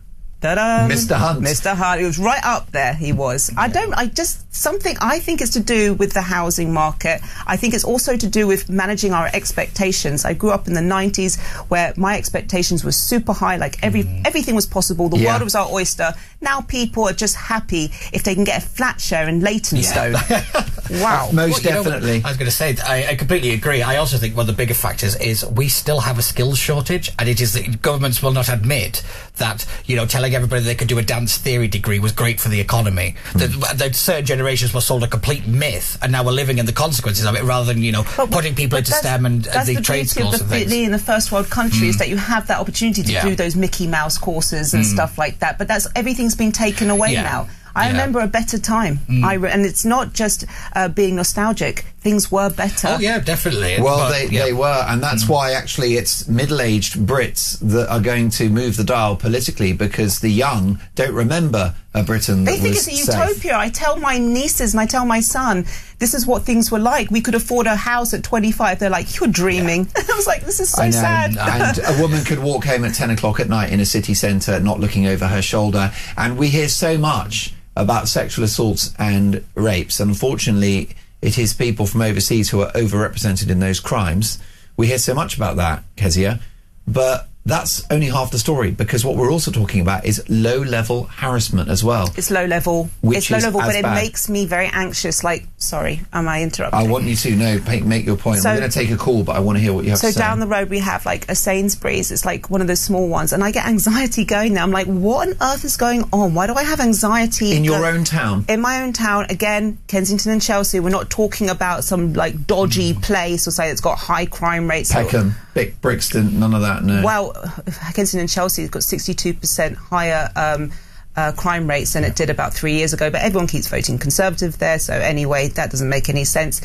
Ta-da! Mister Hunt. Mister Hunt. He was right up there. He was. I don't. I just something. I think it's to do with the housing market. I think it's also to do with managing our expectations. I grew up in the nineties where my expectations were super high. Like every everything was possible. The Yeah. world was our oyster. Now people are just happy if they can get a flat share in Leytonstone. Wow. Most Well, you know, definitely. I was going to say, I, I completely agree. I also think one of the bigger factors is we still have a skills shortage, and it is that governments will not admit that, you know, telling everybody they could do a dance theory degree was great for the economy. Hmm. That, that certain generations were sold a complete myth, and now we're living in the consequences of it rather than, you know, putting people into that's- STEM and uh, that's the, the trade beauty of schools the and things. fi- in the first world countries Mm. that you have that opportunity to Yeah. do those Mickey Mouse courses and Mm. stuff like that. But that's everything's been taken away Yeah. now. I Yeah. remember a better time. Mm. I re- and it's not just uh, being nostalgic. Things were better. Oh, yeah, definitely. Well, But, they, yeah. they were, and that's why actually it's middle-aged Brits that are going to move the dial politically, because the young don't remember a Britain that They think was it's a safe. utopia. I tell my nieces and I tell my son, this is what things were like. We could afford a house at twenty-five. They're like, you're dreaming. I was like, this is so I know. sad. And a woman could walk home at ten o'clock at night in a city centre, not looking over her shoulder. And we hear so much about sexual assaults and rapes. Unfortunately, it is people from overseas who are overrepresented in those crimes. We hear so much about that, Kezia. But that's only half the story, because what we're also talking about is low-level harassment as well. It's low level. Which it's low is level, as but it bad. makes me very anxious. Like, sorry, am I interrupting? I want you to know, make, make your point. So- We're going to take a call, but I want to hear what you have So to say. down the road we have like a Sainsbury's. It's like one of those small ones, and I get anxiety going there. I'm like, what on earth is going on? Why do I have anxiety In your go- own town? In my own town, again, Kensington and Chelsea. We're not talking about some like dodgy place or say it's got high crime rates. Peckham, Bick, Brixton, none of that, no. Well, Kensington and Chelsea has got sixty-two percent higher um, uh, crime rates than it did about three years ago, but everyone keeps voting Conservative there, so anyway, that doesn't make any sense.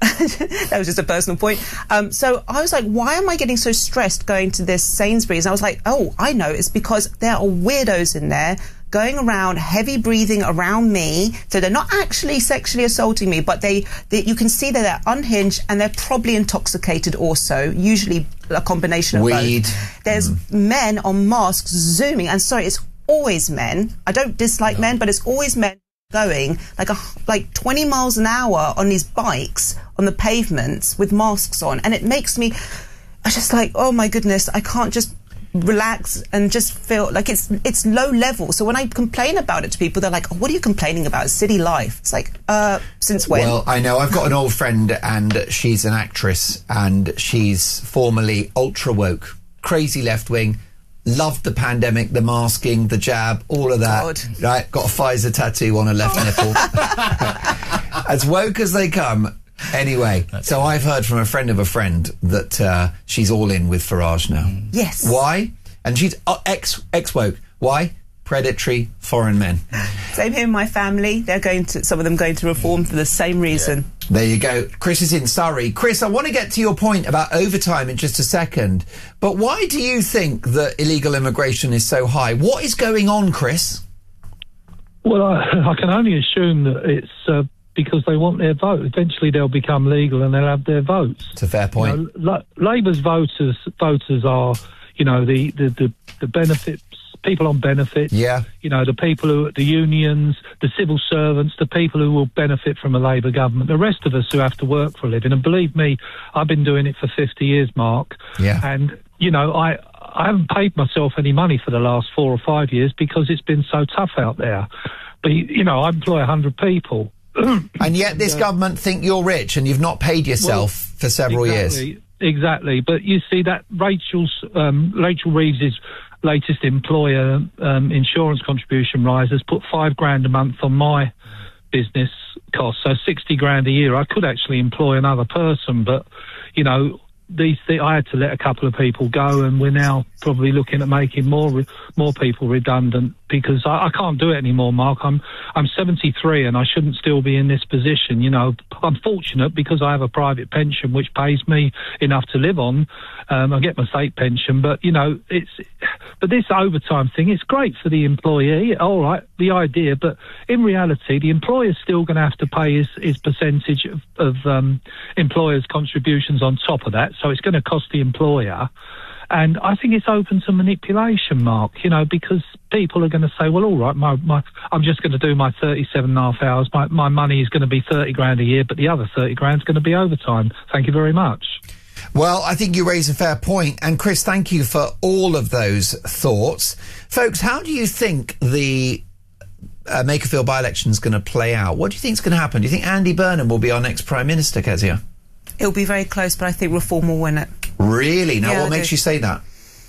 That was just a personal point. Um, so I was like, why am I getting so stressed going to this Sainsbury's? And I was like, oh, I know, it's because there are weirdos in there going around, heavy breathing around me. So they're not actually sexually assaulting me, but they, they you can see that they're unhinged and they're probably intoxicated also, usually a combination of Weed. both. There's men on masks zooming, and sorry, it's always men. I don't dislike men, but it's always men going like a like twenty miles an hour on these bikes on the pavements with masks on, and it makes me I just like, oh my goodness, I can't just relax and just feel like it's it's low level. So when I complain about it to people, they're like, oh, what are you complaining about? It's city life. It's like, uh since when? Well, I know. I've got an old friend, and she's an actress, and she's formerly ultra woke, crazy left wing, loved the pandemic, the masking, the jab, all of that. God. Right? Got a Pfizer tattoo on her left nipple. As woke as they come. Anyway, so I've heard from a friend of a friend that uh, she's all in with Farage now. Yes. Why? And she's uh, ex ex woke. Why? Predatory foreign men. Same here in my family. They're going to some of them going to reform for the same reason. There you go. Chris is in Surrey. Chris, I want to get to your point about overtime in just a second. But why do you think that illegal immigration is so high? What is going on, Chris? Well, I, I can only assume that it's uh, because they want their vote. Eventually they'll become legal and they'll have their votes. It's a fair point. You know, La- Labour's voters voters are, you know, the, the, the, the benefits, people on benefits. Yeah. You know, the people who, the unions, the civil servants, the people who will benefit from a Labour government. The rest of us who have to work for a living. And believe me, I've been doing it for fifty years, Mark. Yeah. And, you know, I, I haven't paid myself any money for the last four or five years because it's been so tough out there. But, you know, I employ one hundred people. And yet this uh, government think you're rich and you've not paid yourself well, for several exactly, years. Exactly. But you see that Rachel's, um, Rachel Reeves's latest employer um, insurance contribution rise has put five grand a month on my business costs, so sixty grand a year. I could actually employ another person, but, you know, these th- I had to let a couple of people go, and we're now probably looking at making more re- more people redundant because I, I can't do it anymore, Mark. I'm I'm seventy-three and I shouldn't still be in this position. You know, I'm fortunate because I have a private pension which pays me enough to live on. Um, I get my state pension, but you know, it's but this overtime thing, it's great for the employee. All right, the idea, but in reality, the employer's still going to have to pay his, his percentage of, of um, employers' contributions on top of that. So it's going to cost the employer. And I think it's open to manipulation, Mark, you know, because people are going to say, well, all right, my, my, I'm just going to do my thirty-seven and a half hours. My, my money is going to be thirty grand a year, but the other thirty grand is going to be overtime. Thank you very much. Well, I think you raise a fair point. And Chris, thank you for all of those thoughts. Folks, how do you think the uh, Makerfield by-election is going to play out? What do you think is going to happen? Do you think Andy Burnham will be our next Prime Minister, Kezia? It'll be very close, but I think Reform will win it. Really? Now, Yeah, what I makes do. you say that?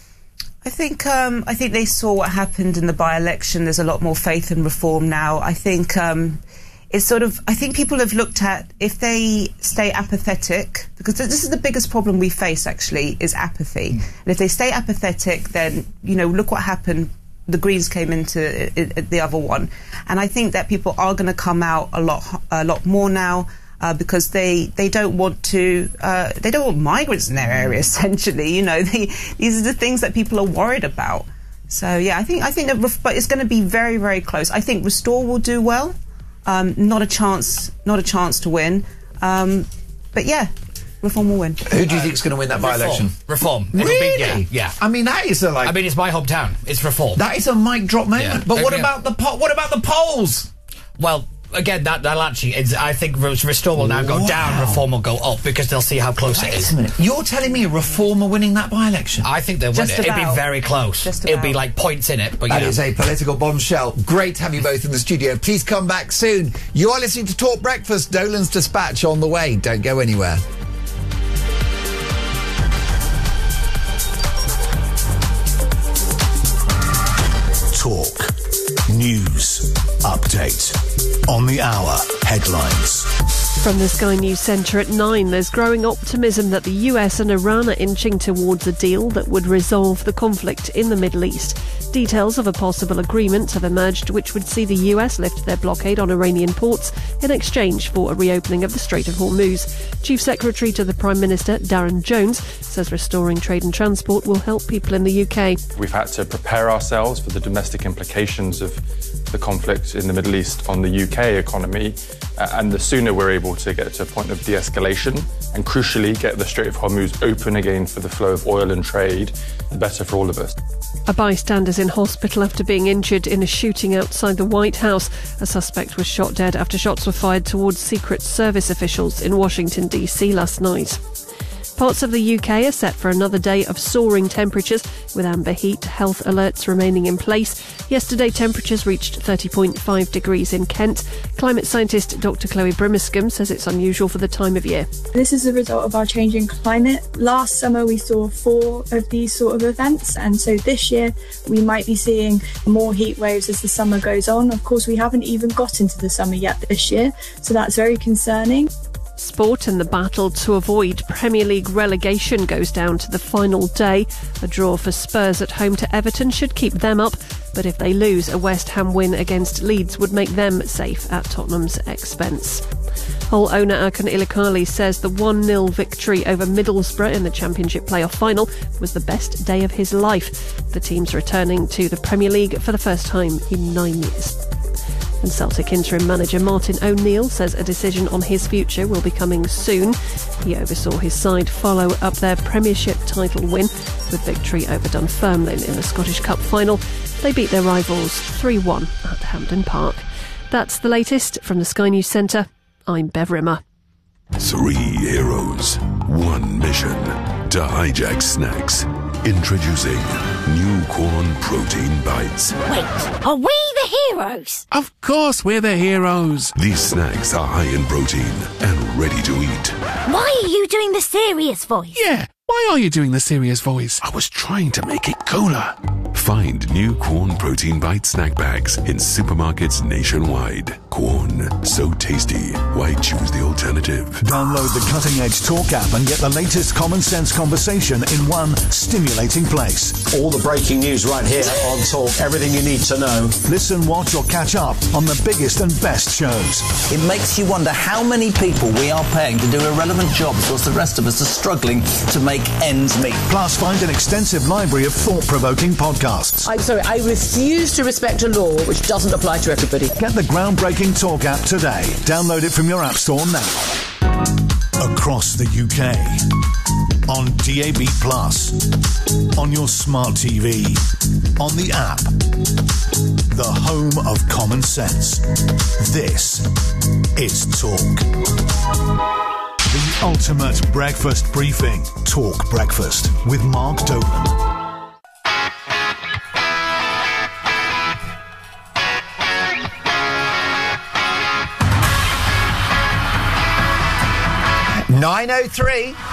I think um, I think they saw what happened in the by-election. There's a lot more faith in Reform now. I think um, it's sort of. I think people have looked at if they stay apathetic, because this is the biggest problem we face. Actually, is apathy. Mm. And if they stay apathetic, then you know, look what happened. The Greens came into it, it, the other one, and I think that people are going to come out a lot, a lot more now. Uh, because they, they don't want to uh, they don't want migrants in their area. Essentially, you know, they, these are the things that people are worried about. So yeah, I think I think that, ref- but it's going to be very very close. I think Restore will do well. Um, not a chance, not a chance to win. Um, but yeah, Reform will win. Who do you think is going to win that by-election? Reform. Reform. It'll Really? Be, yeah, yeah. I mean, that is a like. I mean, it's my hometown. It's Reform. That is a mic drop moment. Yeah. But what Yeah. about the po- what about the polls? Well, again, that, that'll actually. It's, I think Restore will now go Wow. down, Reform will go up because they'll see how close Wait it is. a minute. You're telling me Reform are winning that by-election? I think they'll win Just it. It'll be about. very close. Just It'll be about. like points in it. But you That know. is a political bombshell. Great to have you both in the studio. Please come back soon. You are listening to Talk Breakfast. Dolan's Dispatch on the way. Don't go anywhere. Talk. News. Update. On the hour. Headlines. From the Sky News Centre at nine, there's growing optimism that the U S and Iran are inching towards a deal that would resolve the conflict in the Middle East. Details of a possible agreement have emerged which would see the U S lift their blockade on Iranian ports in exchange for a reopening of the Strait of Hormuz. Chief Secretary to the Prime Minister, Darren Jones, says restoring trade and transport will help people in the U K. We've had to prepare ourselves for the domestic implications of the conflict in the Middle East on the U K economy, uh, and the sooner we're able to get to a point of de-escalation and crucially get the Strait of Hormuz open again for the flow of oil and trade, the better for all of us. A bystander's in hospital after being injured in a shooting outside the White House. A suspect was shot dead after shots were fired towards Secret Service officials in Washington, D C last night. Parts of the U K are set for another day of soaring temperatures, with amber heat health alerts remaining in place. Yesterday, temperatures reached thirty point five degrees in Kent. Climate scientist Doctor Chloe Brimiscombe says it's unusual for the time of year. This is a result of our changing climate. Last summer we saw four of these sort of events, and so this year we might be seeing more heat waves as the summer goes on. Of course, we haven't even got into the summer yet this year, so that's very concerning. Sport and the battle to avoid Premier League relegation goes down to the final day. A draw for Spurs at home to Everton should keep them up, but if they lose, a West Ham win against Leeds would make them safe at Tottenham's expense. Hull owner Erkan Ilikali says the one nil victory over Middlesbrough in the Championship playoff final was the best day of his life. The team's returning to the Premier League for the first time in nine years. And Celtic interim manager Martin O'Neill says a decision on his future will be coming soon. He oversaw his side follow up their Premiership title win with victory over Dunfermline in the Scottish Cup final. They beat their rivals three one at Hampden Park. That's the latest from the Sky News Centre. I'm Bev Rimmer. Three heroes, one mission to hijack snacks. Introducing New Corn Protein Bites. Wait, are we the heroes? Of course we're the heroes. These snacks are high in protein and ready to eat. Why are you doing the serious voice? Yeah, why are you doing the serious voice? I was trying to make it cooler. Find New Corn Protein Bite snack bags in supermarkets nationwide. Corn. So tasty. Why choose the alternative? Download the Cutting Edge Talk app and get the latest common sense conversation in one stimulating place. All the breaking news right here on Talk. Everything you need to know. Listen, watch or catch up on the biggest and best shows. It makes you wonder how many people we are paying to do irrelevant jobs whilst the rest of us are struggling to make ends meet. Plus, find an extensive library of thought-provoking podcasts. I'm sorry, I refuse to respect a law which doesn't apply to everybody. Get the groundbreaking Talk app today. Download it from your app store now. Across the U K. On D A B plus. On your smart T V. On the app. The home of common sense. This is Talk. The ultimate breakfast briefing. Talk Breakfast with Mark Dolan. nine oh three.